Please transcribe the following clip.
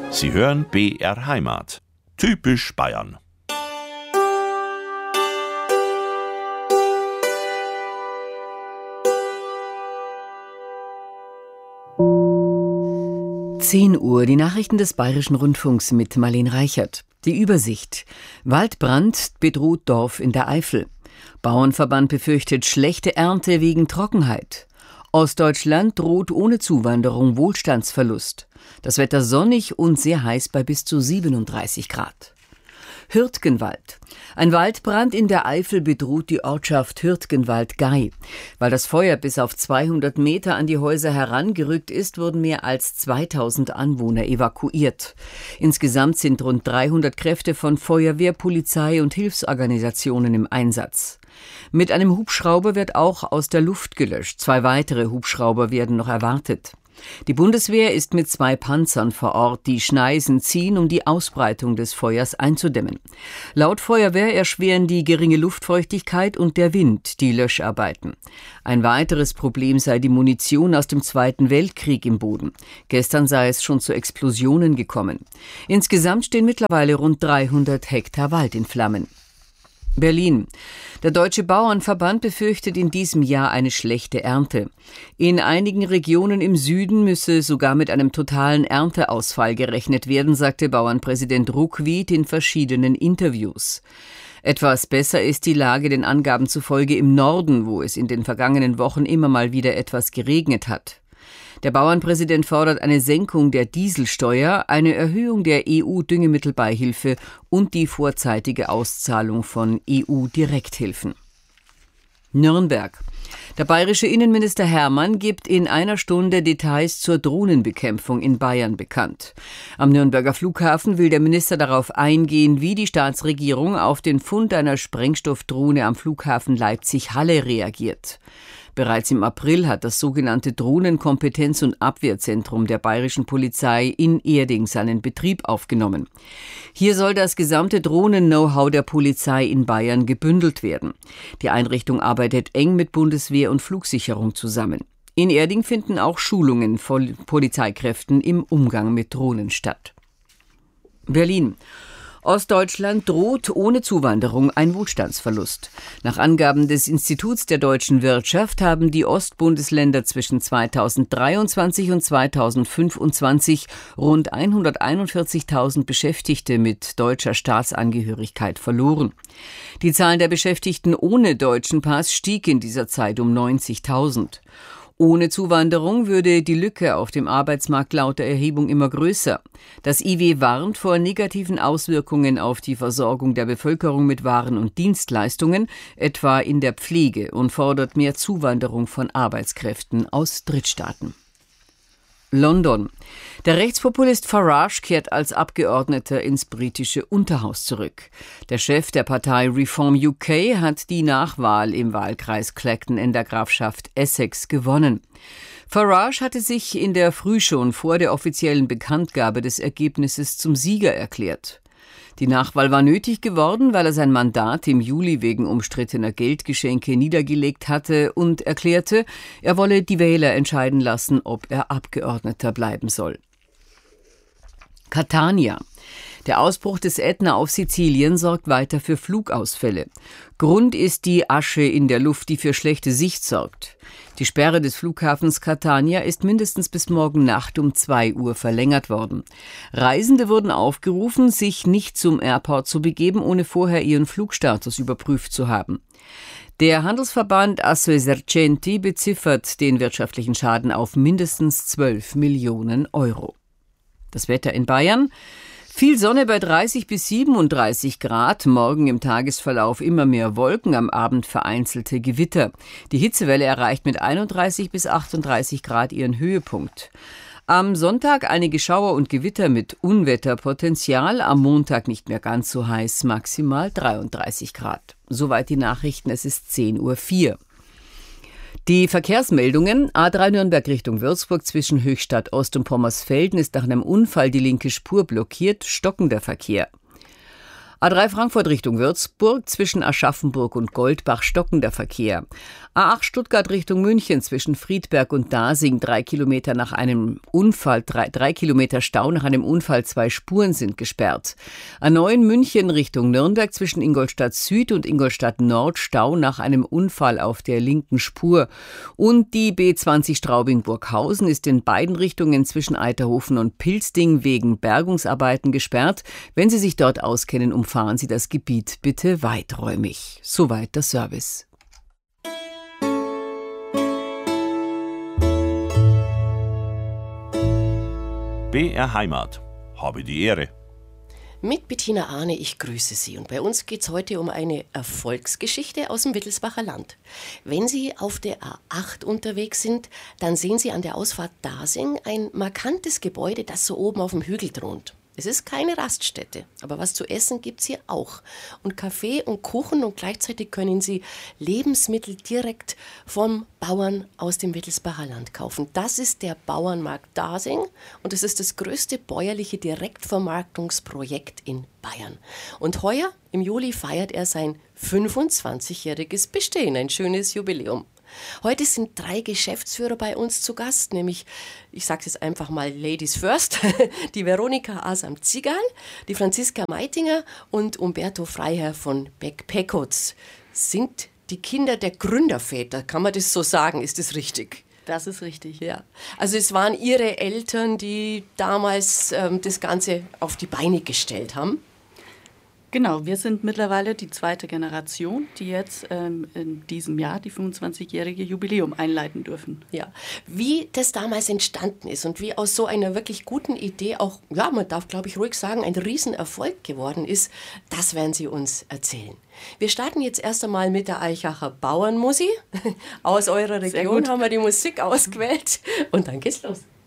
Sie hören BR Heimat. Typisch Bayern. Uhr, die Nachrichten des Bayerischen Rundfunks mit Marlene Reichert. Die Übersicht. Waldbrand bedroht Dorf in der Eifel. Bauernverband befürchtet schlechte Ernte wegen Trockenheit. Ostdeutschland droht ohne Zuwanderung Wohlstandsverlust. Das Wetter sonnig und sehr heiß bei bis zu 37 Grad. Hürtgenwald. Ein Waldbrand in der Eifel bedroht die Ortschaft Hürtgenwald-Gay. Weil das Feuer bis auf 200 Meter an die Häuser herangerückt ist, wurden mehr als 2000 Anwohner evakuiert. Insgesamt sind rund 300 Kräfte von Feuerwehr, Polizei und Hilfsorganisationen im Einsatz. Mit einem Hubschrauber wird auch aus der Luft gelöscht. 2 weitere Hubschrauber werden noch erwartet. Die Bundeswehr ist mit 2 Panzern vor Ort, die Schneisen ziehen, um die Ausbreitung des Feuers einzudämmen. Laut Feuerwehr erschweren die geringe Luftfeuchtigkeit und der Wind die Löscharbeiten. Ein weiteres Problem sei die Munition aus dem Zweiten Weltkrieg im Boden. Gestern sei es schon zu Explosionen gekommen. Insgesamt stehen mittlerweile rund 300 Hektar Wald in Flammen. Berlin. Der Deutsche Bauernverband befürchtet in diesem Jahr eine schlechte Ernte. In einigen Regionen im Süden müsse sogar mit einem totalen Ernteausfall gerechnet werden, sagte Bauernpräsident Ruckwied in verschiedenen Interviews. Etwas besser ist die Lage den Angaben zufolge im Norden, wo es in den vergangenen Wochen immer mal wieder etwas geregnet hat. Der Bauernpräsident fordert eine Senkung der Dieselsteuer, eine Erhöhung der EU-Düngemittelbeihilfe und die vorzeitige Auszahlung von EU-Direkthilfen. Nürnberg. Der bayerische Innenminister Hermann gibt in einer Stunde Details zur Drohnenbekämpfung in Bayern bekannt. Am Nürnberger Flughafen will der Minister darauf eingehen, wie die Staatsregierung auf den Fund einer Sprengstoffdrohne am Flughafen Leipzig-Halle reagiert. Bereits im April hat das sogenannte Drohnenkompetenz- und Abwehrzentrum der bayerischen Polizei in Erding seinen Betrieb aufgenommen. Hier soll das gesamte Drohnen-Know-how der Polizei in Bayern gebündelt werden. Die Einrichtung arbeitet eng mit Bundeswehr und Flugsicherung zusammen. In Erding finden auch Schulungen von Polizeikräften im Umgang mit Drohnen statt. Berlin. Ostdeutschland droht ohne Zuwanderung ein Wohlstandsverlust. Nach Angaben des Instituts der deutschen Wirtschaft haben die Ostbundesländer zwischen 2023 und 2025 rund 141.000 Beschäftigte mit deutscher Staatsangehörigkeit verloren. Die Zahl der Beschäftigten ohne deutschen Pass stieg in dieser Zeit um 90.000. Ohne Zuwanderung würde die Lücke auf dem Arbeitsmarkt laut der Erhebung immer größer. Das IW warnt vor negativen Auswirkungen auf die Versorgung der Bevölkerung mit Waren und Dienstleistungen, etwa in der Pflege, und fordert mehr Zuwanderung von Arbeitskräften aus Drittstaaten. London. Der Rechtspopulist Farage kehrt als Abgeordneter ins britische Unterhaus zurück. Der Chef der Partei Reform UK hat die Nachwahl im Wahlkreis Clacton in der Grafschaft Essex gewonnen. Farage hatte sich in der Früh schon vor der offiziellen Bekanntgabe des Ergebnisses zum Sieger erklärt. Die Nachwahl war nötig geworden, weil er sein Mandat im Juli wegen umstrittener Geldgeschenke niedergelegt hatte und erklärte, er wolle die Wähler entscheiden lassen, ob er Abgeordneter bleiben soll. Catania. Der Ausbruch des Ätna auf Sizilien sorgt weiter für Flugausfälle. Grund ist die Asche in der Luft, die für schlechte Sicht sorgt. Die Sperre des Flughafens Catania ist mindestens bis morgen Nacht um 2 Uhr verlängert worden. Reisende wurden aufgerufen, sich nicht zum Airport zu begeben, ohne vorher ihren Flugstatus überprüft zu haben. Der Handelsverband Assoesercenti beziffert den wirtschaftlichen Schaden auf mindestens 12 Millionen Euro. Das Wetter in Bayern. Viel Sonne bei 30 bis 37 Grad, morgen im Tagesverlauf immer mehr Wolken, am Abend vereinzelte Gewitter. Die Hitzewelle erreicht mit 31 bis 38 Grad ihren Höhepunkt. Am Sonntag einige Schauer und Gewitter mit Unwetterpotenzial, am Montag nicht mehr ganz so heiß, maximal 33 Grad. Soweit die Nachrichten, es ist 10:04 Uhr. Die Verkehrsmeldungen: A3 Nürnberg Richtung Würzburg zwischen Höchstadt Ost und Pommersfelden ist nach einem Unfall die linke Spur blockiert, stockender Verkehr. A3 Frankfurt Richtung Würzburg, zwischen Aschaffenburg und Goldbach stockender Verkehr. A8 Stuttgart Richtung München, zwischen Friedberg und Dasing 3 Kilometer nach einem Unfall, 3 Kilometer Stau nach einem Unfall, 2 Spuren sind gesperrt. A9 München Richtung Nürnberg, zwischen Ingolstadt Süd und Ingolstadt Nord Stau nach einem Unfall auf der linken Spur. Und die B20 Straubing-Burghausen ist in beiden Richtungen zwischen Eiterhofen und Pilsting wegen Bergungsarbeiten gesperrt. Wenn Sie sich dort auskennen, umfahren Sie das Gebiet bitte weiträumig. Soweit der Service. BR Heimat. Habe die Ehre. Mit Bettina Arne, ich grüße Sie. Und bei uns geht es heute um eine Erfolgsgeschichte aus dem Wittelsbacher Land. Wenn Sie auf der A8 unterwegs sind, dann sehen Sie an der Ausfahrt Dasing ein markantes Gebäude, das so oben auf dem Hügel thront. Es ist keine Raststätte, aber was zu essen gibt's hier auch. Und Kaffee und Kuchen und gleichzeitig können Sie Lebensmittel direkt vom Bauern aus dem Wittelsbacher Land kaufen. Das ist der Bauernmarkt Dasing und es ist das größte bäuerliche Direktvermarktungsprojekt in Bayern. Und heuer, im Juli, feiert er sein 25-jähriges Bestehen, ein schönes Jubiläum. Heute sind 3 Geschäftsführer bei uns zu Gast, nämlich, ich sage es jetzt einfach mal Ladies First, die Veronika Asam-Zigal, die Franziska Meitinger und Umberto Freiherr von Beck-Pecotz. Sind die Kinder der Gründerväter, kann man das so sagen, ist das richtig? Das ist richtig. Ja, also es waren Ihre Eltern, die damals das Ganze auf die Beine gestellt haben? Genau, wir sind mittlerweile die 2. Generation, die jetzt in diesem Jahr die 25-jährige Jubiläum einleiten dürfen. Ja, wie das damals entstanden ist und wie aus so einer wirklich guten Idee auch, ja, man darf glaube ich ruhig sagen, ein Riesenerfolg geworden ist, das werden Sie uns erzählen. Wir starten jetzt erst einmal mit der Aichacher Bauernmusik. Aus eurer Region haben wir die Musik ausgewählt und dann geht's los.